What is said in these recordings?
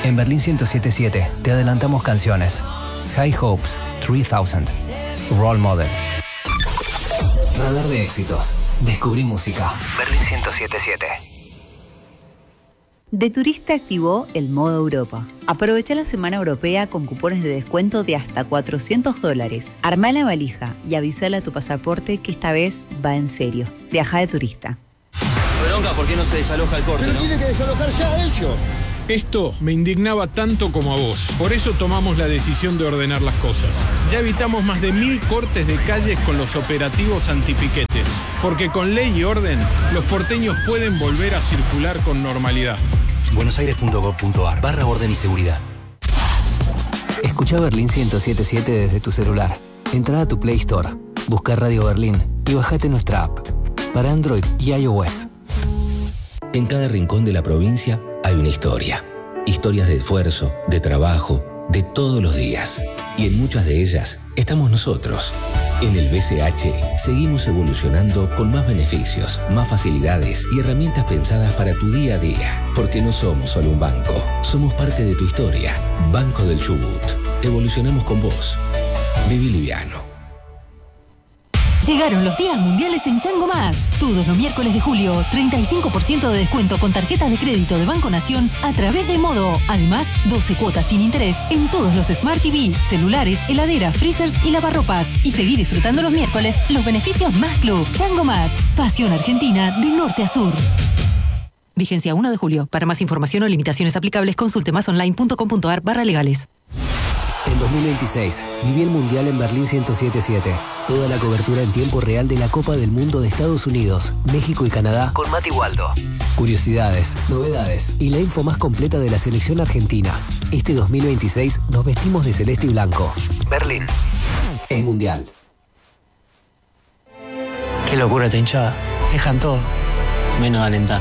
En Berlín 107.7 te adelantamos canciones. High Hopes, 3000, Role Model. Radar de éxitos. Descubrí música. Berlín 107.7. De Turista activó el modo Europa. Aprovecha la semana europea con cupones de descuento de hasta $400. Armá la valija y avísale a tu pasaporte que esta vez va en serio. Viaja de Turista. Bronca, ¿por qué no se desaloja el corte? Pero tienen que desalojar ya ellos. Esto me indignaba tanto como a vos. Por eso tomamos la decisión de ordenar las cosas. Ya evitamos más de 1000 cortes de calles con los operativos antipiquetes. Porque con ley y orden, los porteños pueden volver a circular con normalidad. buenosaires.gov.ar/orden y seguridad. Escucha Berlín 107.7 desde tu celular. Entra a tu Play Store, busca Radio Berlín y bajate nuestra app. Para Android y iOS. En cada rincón de la provincia hay una historia. Historias de esfuerzo, de trabajo, de todos los días. Y en muchas de ellas estamos nosotros. En el BCH seguimos evolucionando con más beneficios, más facilidades y herramientas pensadas para tu día a día. Porque no somos solo un banco, somos parte de tu historia. Banco del Chubut. Evolucionamos con vos. Viví liviano. Llegaron los días mundiales en Chango Más. Todos los miércoles de julio, 35% de descuento con tarjetas de crédito de Banco Nación a través de Modo. Además, 12 cuotas sin interés en todos los Smart TV, celulares, heladeras, freezers y lavarropas. Y seguí disfrutando los miércoles los beneficios Más Club. Chango Más. Pasión argentina de norte a sur. Vigencia 1 de julio. Para más información o limitaciones aplicables, consulte masonline.com.ar/legales. En 2026, viví el Mundial en Berlín 107.7. Toda la cobertura en tiempo real de la Copa del Mundo de Estados Unidos, México y Canadá con Mati Waldo. Curiosidades, novedades y la info más completa de la selección argentina. Este 2026 nos vestimos de celeste y blanco. Berlín es Mundial. Qué locura esta hinchada. Dejan todo, menos alentar.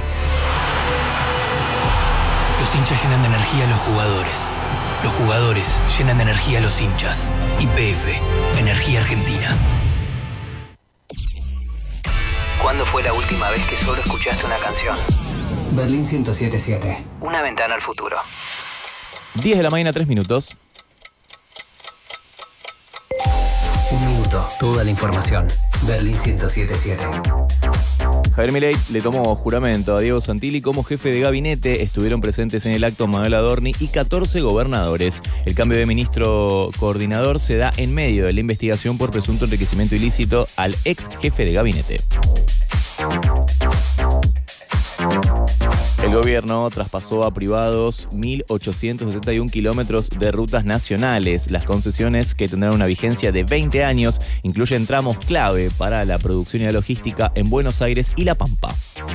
Los hinchas llenan de energía a los jugadores. Los jugadores llenan de energía a los hinchas. YPF, Energía Argentina. ¿Cuándo fue la última vez que solo escuchaste una canción? Berlín 107.7. Una ventana al futuro. 10 de la mañana, 3 minutos. Un minuto, toda la información. Berlín 107.7. Javier Milei le tomó juramento a Diego Santilli como jefe de gabinete. Estuvieron presentes en el acto Manuel Adorni y 14 gobernadores. El cambio de ministro coordinador se da en medio de la investigación por presunto enriquecimiento ilícito al ex jefe de gabinete. El gobierno traspasó a privados 1.871 kilómetros de rutas nacionales. Las concesiones, que tendrán una vigencia de 20 años, incluyen tramos clave para la producción y la logística en Buenos Aires y La Pampa.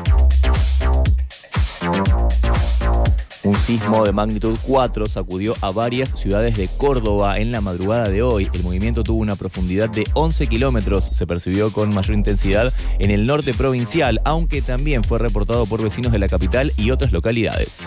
Un sismo de magnitud 4 sacudió a varias ciudades de Córdoba en la madrugada de hoy. El movimiento tuvo una profundidad de 11 kilómetros. Se percibió con mayor intensidad en el norte provincial, aunque también fue reportado por vecinos de la capital y otras localidades.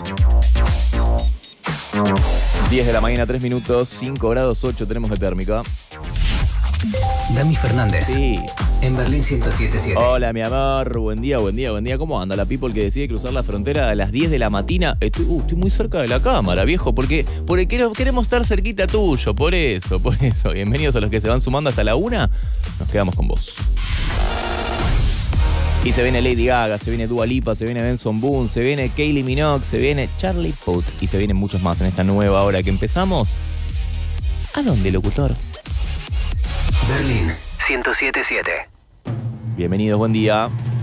10 de la mañana, 3 minutos, 5 grados 8 tenemos de térmica. Dami Fernández. Sí. En Berlín 107.7. Hola, mi amor. Buen día, buen día, buen día. ¿Cómo anda la people que decide cruzar la frontera a las 10 de la mañana? Estoy muy cerca de la cámara, viejo, porque queremos estar cerquita tuyo. Por eso. Bienvenidos a los que se van sumando hasta la 1. Nos quedamos con vos. Y se viene Lady Gaga, se viene Dua Lipa, se viene Benson Boone, se viene Kylie Minogue, se viene Charlie Puth y se vienen muchos más en esta nueva hora que empezamos. ¿A dónde, locutor? Berlín 107.7. Bienvenidos, buen día.